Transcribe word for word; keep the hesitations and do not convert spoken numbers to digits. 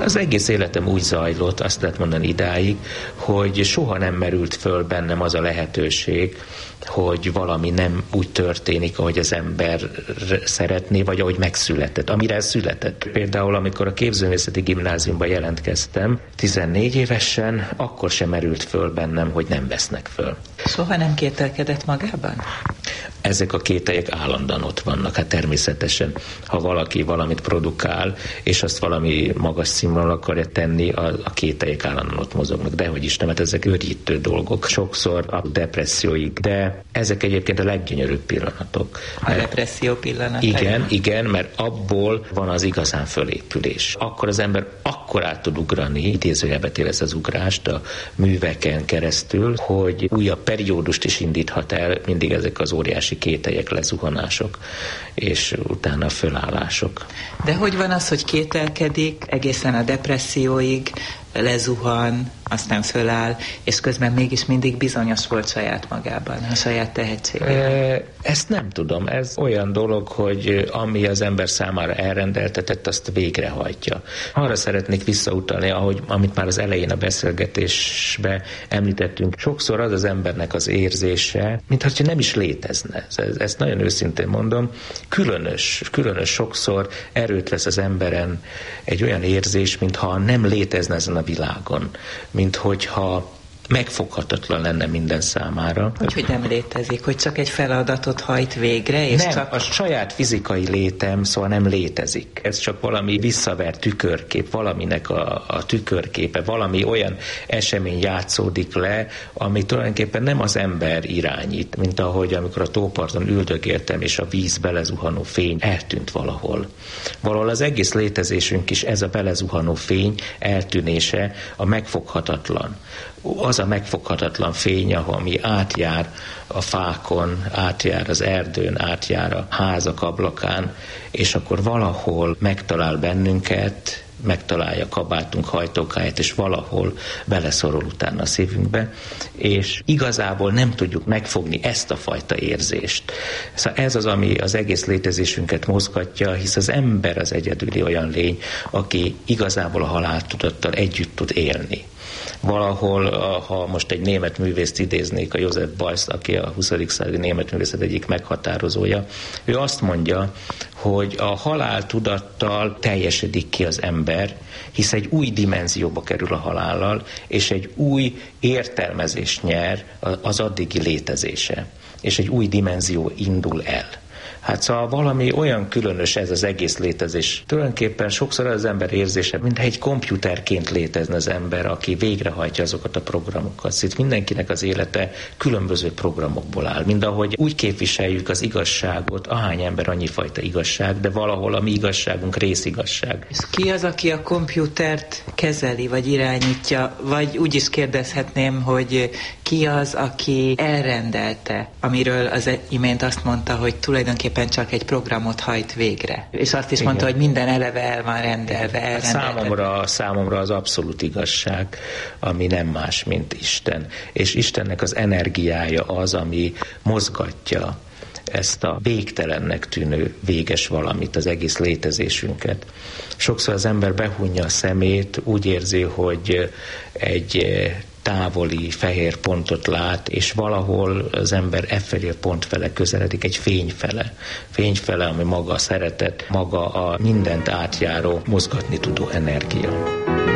Az egész életem úgy zajlott, azt lehet mondani idáig, hogy soha nem merült föl bennem az a lehetőség, hogy valami nem úgy történik, ahogy az ember szeretné, vagy ahogy megszületett, amire született. Például, amikor a képzőművészeti gimnáziumba jelentkeztem, tizennégy évesen, akkor sem merült föl bennem, hogy nem vesznek föl. Soha nem kételkedett magában? Ezek a kételyek állandóan ott vannak. Hát természetesen, ha valaki valamit produkál, és azt valami magas színvonalon akarja tenni, a, a kételyek állandóan ott mozognak. Dehogy is nem, hát ezek őrítő dolgok. Sokszor a depresszióig. De ezek egyébként a leggyönyörűbb pillanatok. A depresszió pillanatai? Igen, igen, mert abból van az igazán fölépülés. Akkor az ember akkor át tud ugrani, idézőjelbe tévesz az ugrást a műveken keresztül, hogy újabb periódust is indíthat el, mindig ezek az óriási kételyek, lezuhanások, és utána fölállások. De hogy van az, hogy kételkedik egészen a depresszióig, lezuhan, aztán föláll, és közben mégis mindig bizonyos volt saját magában, a saját tehetségében? Ezt nem tudom. Ez olyan dolog, hogy ami az ember számára elrendeltetett, azt végrehajtja. Arra szeretnék visszautalni, ahogy, amit már az elején a beszélgetésbe említettünk. Sokszor az az embernek az érzése, mintha nem is létezne. Ezt nagyon őszintén mondom. Különös, különös sokszor erőt vesz az emberen egy olyan érzés, mintha nem létezne ezen a világon. Mint hogyha megfoghatatlan lenne minden számára. Hogy, hogy nem létezik, hogy csak egy feladatot hajt végre, és nem, csak... a saját fizikai létem, szóval nem létezik. Ez csak valami visszavert tükörkép, valaminek a, a tükörképe, valami olyan esemény játszódik le, ami tulajdonképpen nem az ember irányít, mint ahogy amikor a tóparton üldögéltem, és a víz belezuhanó fény eltűnt valahol. Valahol az egész létezésünk is ez a belezuhanó fény eltűnése, a megfoghatatlan. Az a megfoghatatlan fény, ami átjár a fákon, átjár az erdőn, átjár a házak ablakán, és akkor valahol megtalál bennünket, megtalálja kabátunk hajtókáját, és valahol beleszorul utána a szívünkbe, és igazából nem tudjuk megfogni ezt a fajta érzést. Szóval ez az, ami az egész létezésünket mozgatja, hisz az ember az egyedüli olyan lény, aki igazából a haláltudattal együtt tud élni. Valahol, ha most egy német művészt idéznék, a Josef Beuys, aki a huszadik századi német művészet egyik meghatározója, ő azt mondja, hogy a haláltudattal teljesedik ki az ember, hisz egy új dimenzióba kerül a halállal, és egy új értelmezést nyer az addigi létezése, és egy új dimenzió indul el. Hát szóval valami olyan különös ez az egész létezés. Tulajdonképpen sokszor az ember érzése, mintha egy komputerként létezne az ember, aki végrehajtja azokat a programokat. Szóval mindenkinek az élete különböző programokból áll. Mindahogy úgy képviseljük az igazságot, ahány ember annyi fajta igazság, de valahol a mi igazságunk részigazság. És ki az, aki a komputert kezeli, vagy irányítja, vagy úgy is kérdezhetném, hogy ki az, aki elrendelte, amiről az imént azt mondta, hogy tulajdonképpen csak egy programot hajt végre. És azt is Igen. mondta, hogy minden eleve el van rendelve, elrendelve. Számomra, számomra az abszolút igazság, ami nem más, mint Isten. És Istennek az energiája az, ami mozgatja ezt a végtelennek tűnő véges valamit, az egész létezésünket. Sokszor az ember behunja a szemét, úgy érzi, hogy egy távoli fehér pontot lát, és valahol az ember e felé a pont fele közeledik, egy fényfele. Fényfele, ami maga a szeretet, maga a mindent átjáró, mozgatni tudó energia.